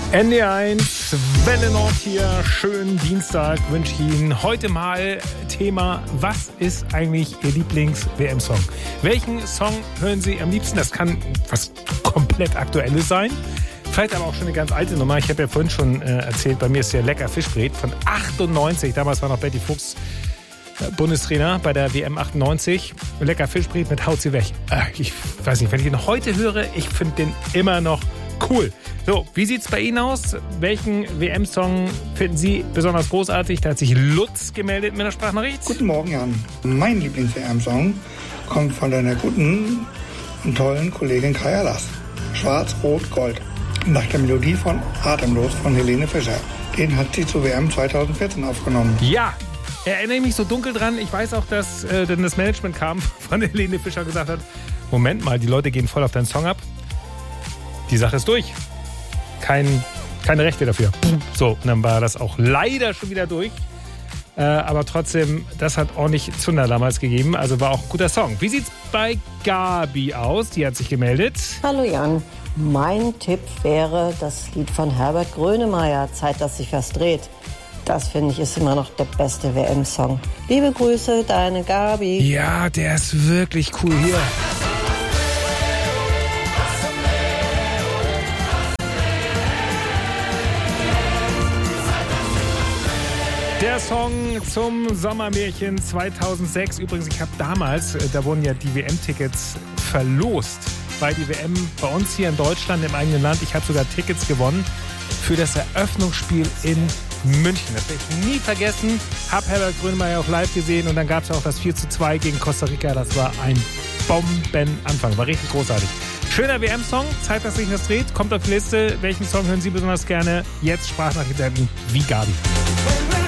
ND1, Welle Nord hier, schönen Dienstag wünsche ich Ihnen. Heute mal Thema, was ist eigentlich Ihr Lieblings-WM-Song? Welchen Song hören Sie am liebsten? Das kann was komplett Aktuelles sein, vielleicht aber auch schon eine ganz alte Nummer. Ich habe ja vorhin schon erzählt, bei mir ist der Lecker Fischbrät von 98. Damals war noch Betty Fuchs Bundestrainer bei der WM 98. Lecker Fischbrät mit Haut sie weg. Ich weiß nicht, wenn ich ihn heute höre, ich finde den immer noch cool. So, wie sieht's bei Ihnen aus? Welchen WM-Song finden Sie besonders großartig? Da hat sich Lutz gemeldet mit der Sprachnachricht. Guten Morgen, Jan. Mein Lieblings-WM-Song kommt von deiner guten und tollen Kollegin Kaja Lass. Schwarz, Rot, Gold. Nach der Melodie von Atemlos von Helene Fischer. Den hat sie zur WM 2014 aufgenommen. Ja, erinnere mich so dunkel dran. Ich weiß auch, dass denn das Management kam von Helene Fischer und gesagt hat, Moment mal, die Leute gehen voll auf deinen Song ab. Die Sache ist durch. Keine Rechte dafür. So, und dann war das auch leider schon wieder durch. Aber trotzdem, das hat ordentlich Zunder damals gegeben. Also war auch ein guter Song. Wie sieht's bei Gabi aus? Die hat sich gemeldet. Hallo Jan. Mein Tipp wäre das Lied von Herbert Grönemeyer, Zeit, dass sich was dreht. Das, finde ich, ist immer noch der beste WM-Song. Liebe Grüße, deine Gabi. Ja, der ist wirklich cool hier. Der Song zum Sommermärchen 2006. Übrigens, ich habe damals, da wurden ja die WM-Tickets verlost. Bei die WM bei uns hier in Deutschland, im eigenen Land. Ich habe sogar Tickets gewonnen für das Eröffnungsspiel in München. Das werde ich nie vergessen. Habe Herbert Grönemeyer auch live gesehen und dann gab es auch das 4:2 gegen Costa Rica. Das war ein Bombenanfang. War richtig großartig. Schöner WM-Song. Zeit, dass sich das dreht. Kommt auf die Liste. Welchen Song hören Sie besonders gerne? Jetzt Sprachnachrichten wie Gabi.